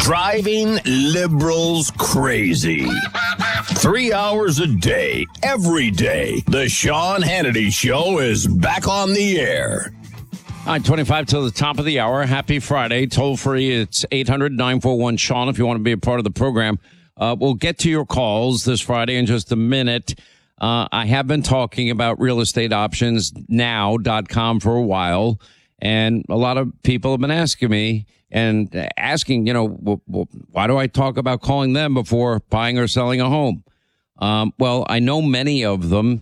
Driving liberals crazy. 3 hours a day, every day. The Sean Hannity Show is back on the air. All right, 25 till the top of the hour. Happy Friday. Toll free. It's 800-941-SEAN if you want to be a part of the program. We'll get to your calls this Friday in just a minute. I have been talking about realestateoptionsnow.com for a while, and a lot of people have been asking me and asking, why do I talk about calling them before buying or selling a home? Well, I know many of them